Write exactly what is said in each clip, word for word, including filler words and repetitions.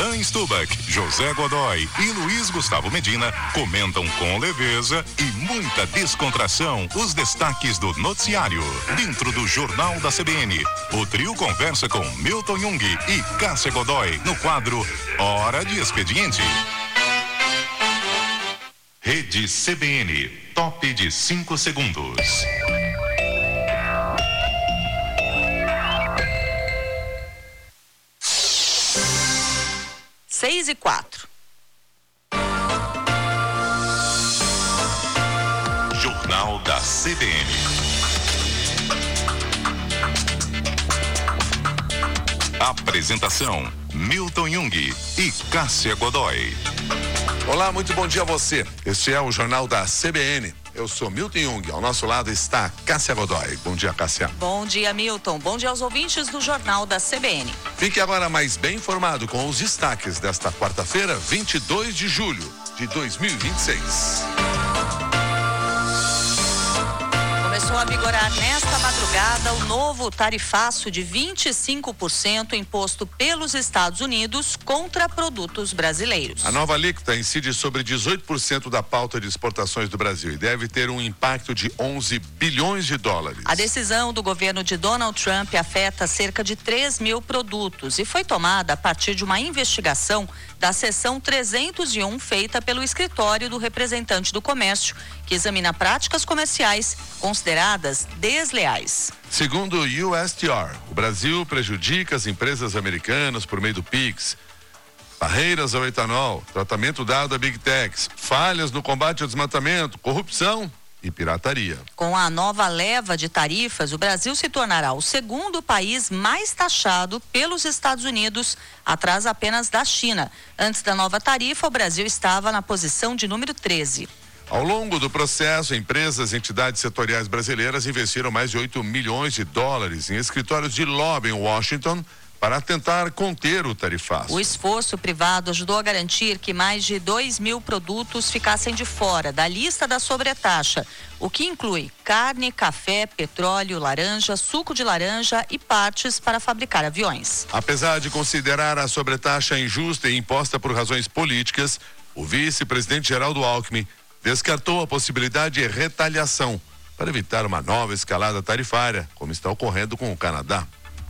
Dan Stubach, José Godoy e Luiz Gustavo Medina comentam com leveza e muita descontração os destaques do noticiário. Dentro do Jornal da C B N, o trio conversa com Milton Jung e Cássia Godoy no quadro Hora de Expediente. Rede C B N, top de cinco segundos. Seis e quatro. Jornal da C B N. Apresentação: Milton Jung e Cássia Godoy. Olá, muito bom dia a você. Este é o Jornal da C B N. Eu sou Milton Jung, ao nosso lado está Cássia Godoy. Bom dia, Cássia. Bom dia, Milton. Bom dia aos ouvintes do Jornal da C B N. Fique agora mais bem informado com os destaques desta quarta-feira, vinte e dois de julho de dois mil e vinte e seis. Começou a vigorar nesta madrugada o novo tarifaço de vinte e cinco por cento imposto pelos Estados Unidos contra produtos brasileiros. A nova alíquota incide sobre dezoito por cento da pauta de exportações do Brasil e deve ter um impacto de onze bilhões de dólares. A decisão do governo de Donald Trump afeta cerca de três mil produtos e foi tomada a partir de uma investigação da seção trezentos e um feita pelo escritório do representante do comércio, que examina práticas comerciais consideradas desleais. Segundo o U S T R, o Brasil prejudica as empresas americanas por meio do Pix, barreiras ao etanol, tratamento dado a Big Techs, falhas no combate ao desmatamento, corrupção e pirataria. Com a nova leva de tarifas, o Brasil se tornará o segundo país mais taxado pelos Estados Unidos, atrás apenas da China. Antes da nova tarifa, o Brasil estava na posição de número treze. Ao longo do processo, empresas e entidades setoriais brasileiras investiram mais de oito milhões de dólares em escritórios de lobby em Washington para tentar conter o tarifaço. O esforço privado ajudou a garantir que mais de dois mil produtos ficassem de fora da lista da sobretaxa, o que inclui carne, café, petróleo, laranja, suco de laranja e partes para fabricar aviões. Apesar de considerar a sobretaxa injusta e imposta por razões políticas, o vice-presidente Geraldo Alckmin descartou a possibilidade de retaliação para evitar uma nova escalada tarifária, como está ocorrendo com o Canadá.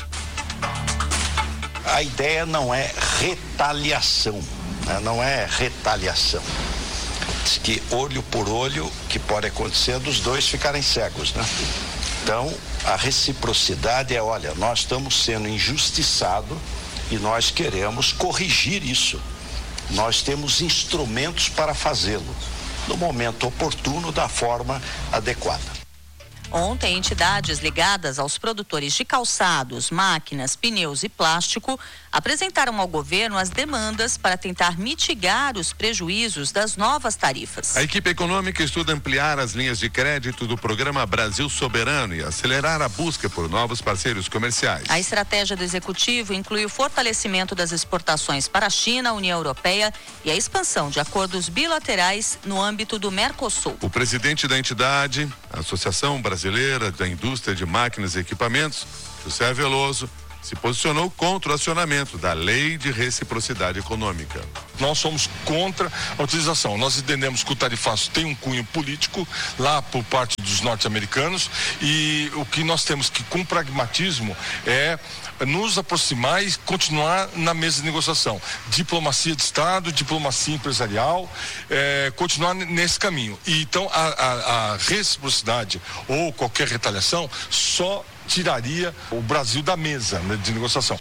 A ideia não é retaliação, né? Não é retaliação. Diz que olho por olho, que pode acontecer dos dois ficarem cegos, né? Então, a reciprocidade é, olha, nós estamos sendo injustiçados e nós queremos corrigir isso. Nós temos instrumentos para fazê-lo, no momento oportuno, da forma adequada. Ontem, entidades ligadas aos produtores de calçados, máquinas, pneus e plástico apresentaram ao governo as demandas para tentar mitigar os prejuízos das novas tarifas. A equipe econômica estuda ampliar as linhas de crédito do programa Brasil Soberano e acelerar a busca por novos parceiros comerciais. A estratégia do executivo inclui o fortalecimento das exportações para a China, a União Europeia e a expansão de acordos bilaterais no âmbito do Mercosul. O presidente da entidade, a Associação Brasileira da Indústria de Máquinas e Equipamentos, José Veloso, se posicionou contra o acionamento da Lei de Reciprocidade Econômica. Nós somos contra a utilização. Nós entendemos que o tarifaço tem um cunho político lá por parte dos norte-americanos e o que nós temos que, com pragmatismo, é nos aproximar e continuar na mesa de negociação. Diplomacia de Estado, diplomacia empresarial, é, continuar nesse caminho. E então a, a, a reciprocidade ou qualquer retaliação só tiraria o Brasil da mesa, né, de negociação.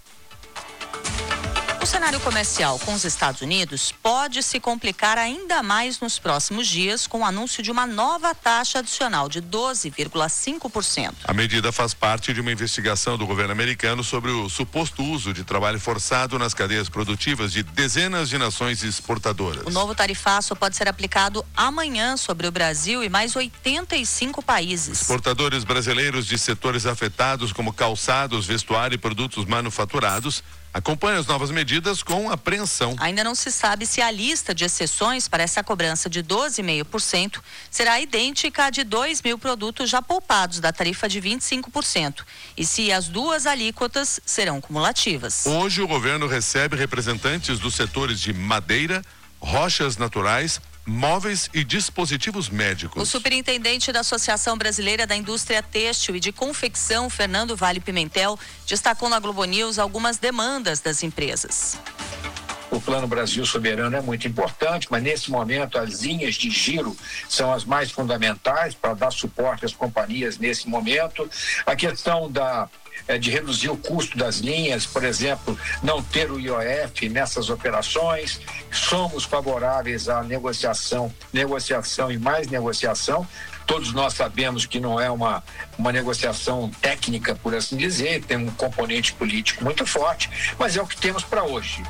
O cenário comercial com os Estados Unidos pode se complicar ainda mais nos próximos dias com o anúncio de uma nova taxa adicional de doze vírgula cinco por cento. A medida faz parte de uma investigação do governo americano sobre o suposto uso de trabalho forçado nas cadeias produtivas de dezenas de nações exportadoras. O novo tarifaço pode ser aplicado amanhã sobre o Brasil e mais oitenta e cinco países. Exportadores brasileiros de setores afetados como calçados, vestuário e produtos manufaturados acompanha as novas medidas com apreensão. Ainda não se sabe se a lista de exceções para essa cobrança de doze vírgula cinco por cento será idêntica à de dois mil produtos já poupados da tarifa de vinte e cinco por cento e se as duas alíquotas serão cumulativas. Hoje o governo recebe representantes dos setores de madeira, rochas naturais, móveis e dispositivos médicos. O superintendente da Associação Brasileira da Indústria Têxtil e de Confecção, Fernando Vale Pimentel, destacou na Globo News algumas demandas das empresas. O Plano Brasil Soberano é muito importante, mas nesse momento as linhas de giro são as mais fundamentais para dar suporte às companhias nesse momento. A questão da de reduzir o custo das linhas, por exemplo, não ter o I O F nessas operações. Somos favoráveis à negociação, negociação e mais negociação. Todos nós sabemos que não é uma, uma negociação técnica, por assim dizer, tem um componente político muito forte, mas é o que temos para hoje.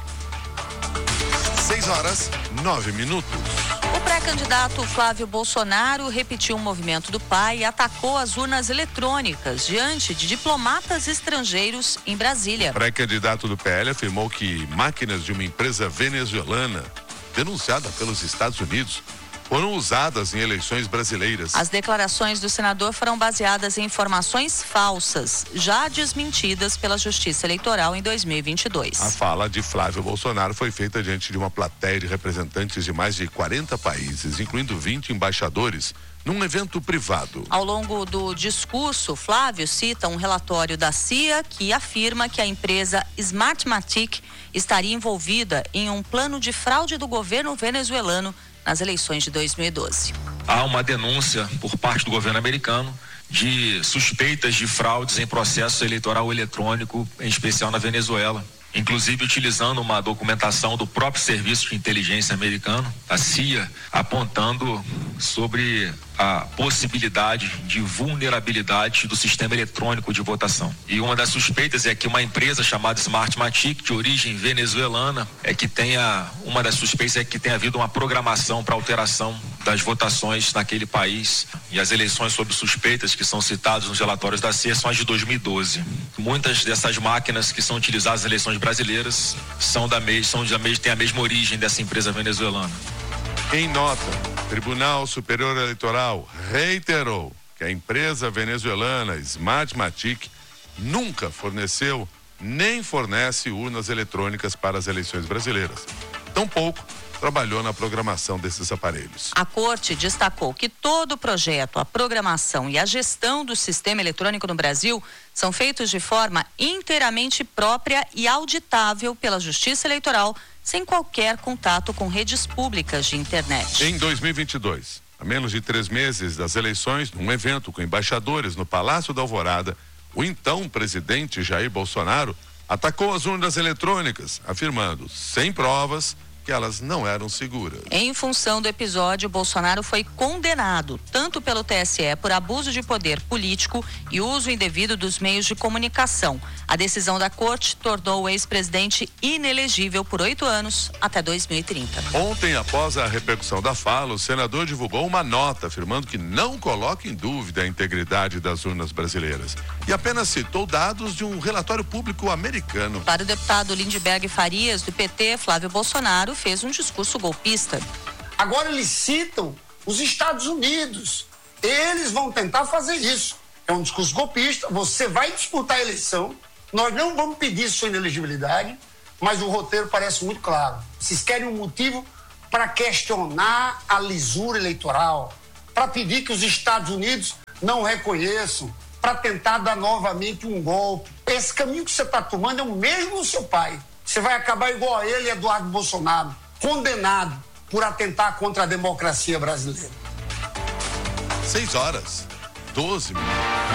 seis horas, nove minutos. O pré-candidato Flávio Bolsonaro repetiu um movimento do pai e atacou as urnas eletrônicas diante de diplomatas estrangeiros em Brasília. O pré-candidato do P L afirmou que máquinas de uma empresa venezuelana, denunciada pelos Estados Unidos, foram usadas em eleições brasileiras. As declarações do senador foram baseadas em informações falsas, já desmentidas pela Justiça Eleitoral em dois mil e vinte e dois. A fala de Flávio Bolsonaro foi feita diante de uma plateia de representantes de mais de quarenta países, incluindo vinte embaixadores, num evento privado. Ao longo do discurso, Flávio cita um relatório da C I A que afirma que a empresa Smartmatic estaria envolvida em um plano de fraude do governo venezuelano nas eleições de dois mil e doze. Há uma denúncia por parte do governo americano de suspeitas de fraudes em processo eleitoral eletrônico, em especial na Venezuela, inclusive utilizando uma documentação do próprio Serviço de Inteligência americano, a C I A, apontando sobre a possibilidade de vulnerabilidade do sistema eletrônico de votação. E uma das suspeitas é que uma empresa chamada Smartmatic, de origem venezuelana, é que tenha, uma das suspeitas é que tenha havido uma programação para alteração das votações naquele país. E as eleições sob suspeitas que são citadas nos relatórios da C I A são as de dois mil e doze. Muitas dessas máquinas que são utilizadas nas eleições brasileiras são da mesma, são da mesma, têm a mesma origem dessa empresa venezuelana. Em nota, o Tribunal Superior Eleitoral reiterou que a empresa venezuelana Smartmatic nunca forneceu nem fornece urnas eletrônicas para as eleições brasileiras. Tampouco trabalhou na programação desses aparelhos. A Corte destacou que todo o projeto, a programação e a gestão do sistema eletrônico no Brasil são feitos de forma inteiramente própria e auditável pela Justiça Eleitoral, sem qualquer contato com redes públicas de internet. Em dois mil e vinte e dois, a menos de três meses das eleições, num evento com embaixadores no Palácio da Alvorada, o então presidente Jair Bolsonaro atacou as urnas eletrônicas, afirmando, sem provas, que elas não eram seguras. Em função do episódio, Bolsonaro foi condenado tanto pelo T S E por abuso de poder político e uso indevido dos meios de comunicação. A decisão da Corte tornou o ex-presidente inelegível por oito anos até dois mil e trinta. Ontem, após a repercussão da fala, o senador divulgou uma nota afirmando que não coloca em dúvida a integridade das urnas brasileiras e apenas citou dados de um relatório público americano. Para o deputado Lindbergh Farias, do P T, Flávio Bolsonaro fez um discurso golpista. Agora eles citam os Estados Unidos. Eles vão tentar fazer isso. É um discurso golpista. Você vai disputar a eleição. Nós não vamos pedir sua inelegibilidade, mas o roteiro parece muito claro. Vocês querem um motivo para questionar a lisura eleitoral, para pedir que os Estados Unidos não reconheçam, para tentar dar novamente um golpe. Esse caminho que você está tomando é o mesmo do seu pai. Você vai acabar igual a ele, Eduardo Bolsonaro, condenado por atentar contra a democracia brasileira. Seis horas, doze minutos.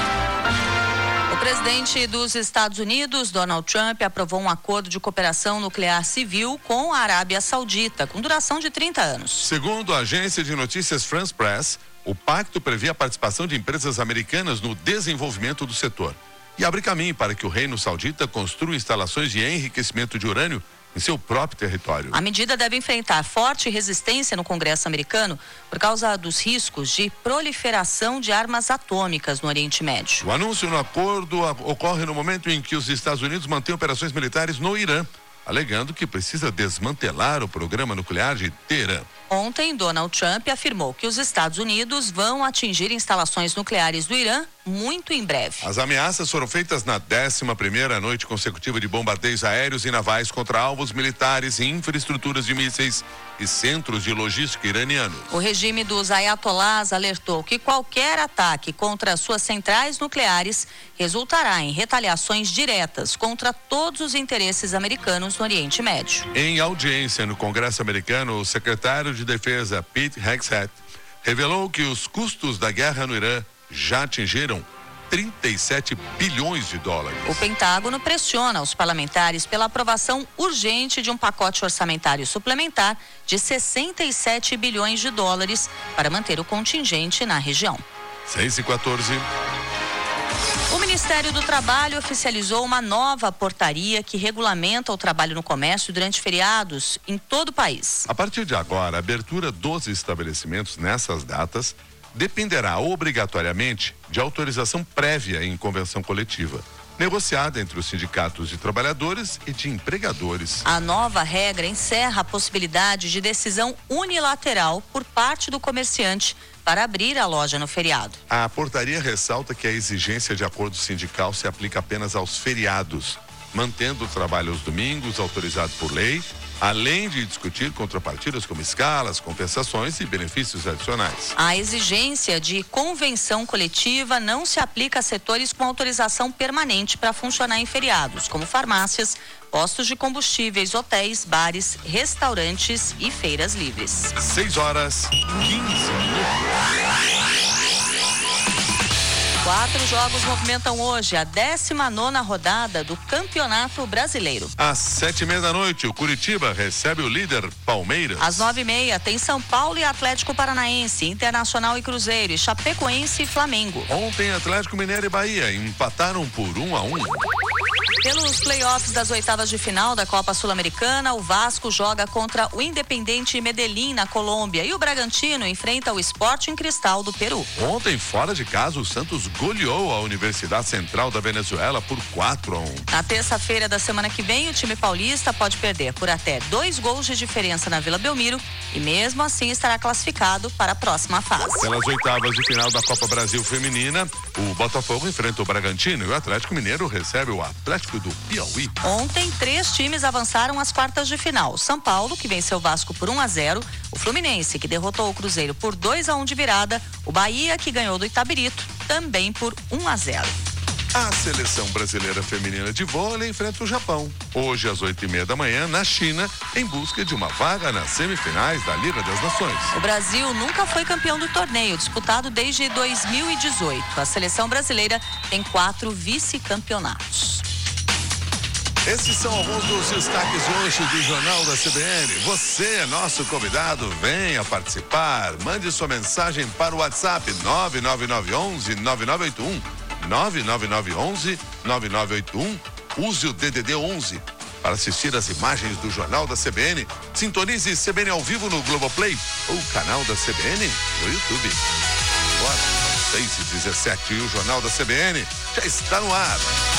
O presidente dos Estados Unidos, Donald Trump, aprovou um acordo de cooperação nuclear civil com a Arábia Saudita, com duração de trinta anos. Segundo a agência de notícias France Press, o pacto prevê a participação de empresas americanas no desenvolvimento do setor e abre caminho para que o Reino Saudita construa instalações de enriquecimento de urânio em seu próprio território. A medida deve enfrentar forte resistência no Congresso americano por causa dos riscos de proliferação de armas atômicas no Oriente Médio. O anúncio no acordo ocorre no momento em que os Estados Unidos mantêm operações militares no Irã, alegando que precisa desmantelar o programa nuclear de Teherã. Ontem, Donald Trump afirmou que os Estados Unidos vão atingir instalações nucleares do Irã muito em breve. As ameaças foram feitas na décima primeira noite consecutiva de bombardeios aéreos e navais contra alvos militares e infraestruturas de mísseis e centros de logística iranianos. O regime dos ayatolás alertou que qualquer ataque contra suas centrais nucleares resultará em retaliações diretas contra todos os interesses americanos no Oriente Médio. Em audiência no Congresso americano, o secretário de Defesa, Pete Hegseth, revelou que os custos da guerra no Irã já atingiram trinta e sete bilhões de dólares. O Pentágono pressiona os parlamentares pela aprovação urgente de um pacote orçamentário suplementar de sessenta e sete bilhões de dólares para manter o contingente na região. seis e quatorze. O Ministério do Trabalho oficializou uma nova portaria que regulamenta o trabalho no comércio durante feriados em todo o país. A partir de agora, a abertura dos estabelecimentos nessas datas dependerá obrigatoriamente de autorização prévia em convenção coletiva, negociada entre os sindicatos de trabalhadores e de empregadores. A nova regra encerra a possibilidade de decisão unilateral por parte do comerciante para abrir a loja no feriado. A portaria ressalta que a exigência de acordo sindical se aplica apenas aos feriados, mantendo o trabalho aos domingos autorizado por lei, além de discutir contrapartidas como escalas, compensações e benefícios adicionais. A exigência de convenção coletiva não se aplica a setores com autorização permanente para funcionar em feriados, como farmácias, postos de combustíveis, hotéis, bares, restaurantes e feiras livres. seis horas e quinze minutos. Quatro jogos movimentam hoje a décima nona rodada do Campeonato Brasileiro. Às sete e meia da noite, o Curitiba recebe o líder Palmeiras. Às nove e meia, tem São Paulo e Atlético Paranaense, Internacional e Cruzeiro, e Chapecoense e Flamengo. Ontem, Atlético Mineiro e Bahia empataram por um a um. Pelos playoffs das oitavas de final da Copa Sul-Americana, o Vasco joga contra o Independiente Medellín, na Colômbia, e o Bragantino enfrenta o Sporting Cristal do Peru. Ontem, fora de casa, o Santos goleou a Universidade Central da Venezuela por quatro a um. Na terça-feira da semana que vem, o time paulista pode perder por até dois gols de diferença na Vila Belmiro e mesmo assim estará classificado para a próxima fase. Pelas oitavas de final da Copa Brasil Feminina, o Botafogo enfrenta o Bragantino e o Atlético Mineiro recebe o Atlético do Piauí. Ontem, três times avançaram às quartas de final. São Paulo, que venceu o Vasco por um a zero, o Fluminense, que derrotou o Cruzeiro por dois a um de virada, o Bahia, que ganhou do Itabirito, também por um a zero. A seleção brasileira feminina de vôlei enfrenta o Japão, hoje às oito e meia da manhã, na China, em busca de uma vaga nas semifinais da Liga das Nações. O Brasil nunca foi campeão do torneio, disputado desde dois mil e dezoito. A seleção brasileira tem quatro vice-campeonatos. Esses são alguns dos destaques hoje do Jornal da C B N. Você é nosso convidado, venha participar. Mande sua mensagem para o WhatsApp nove nove nove um um nove nove oito um, nove nove nove um um nove nove oito um. Use o D D D onze para assistir as imagens do Jornal da C B N. Sintonize C B N ao vivo no Globoplay ou canal da C B N no YouTube. Agora, seis e dezessete, e o Jornal da C B N já está no ar.